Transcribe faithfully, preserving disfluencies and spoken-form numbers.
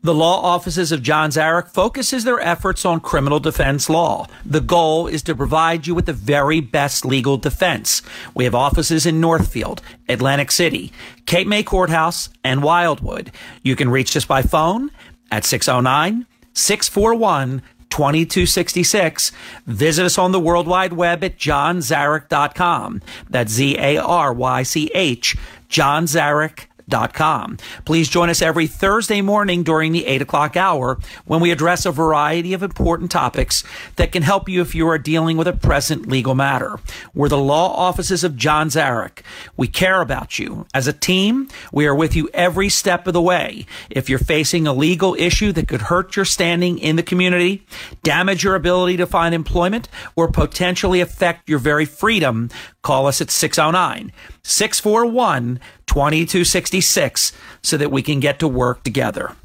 The law offices of John Zarek focuses their efforts on criminal defense law. The goal is to provide you with the very best legal defense. We have offices in Northfield, Atlantic City, Cape May Courthouse, and Wildwood. You can reach us by phone at six oh nine, six four one, two two six six. Visit us on the World Wide Web at john zarek dot com. That's Z A R Y C H, john zarek dot com. Please join us every Thursday morning during the eight o'clock hour when we address a variety of important topics that can help you if you are dealing with a present legal matter. We're the law offices of John Zarek. We care about you. As a team, we are with you every step of the way. If you're facing a legal issue that could hurt your standing in the community, damage your ability to find employment, or potentially affect your very freedom, call us at six oh nine, six four one, two two six six so that we can get to work together.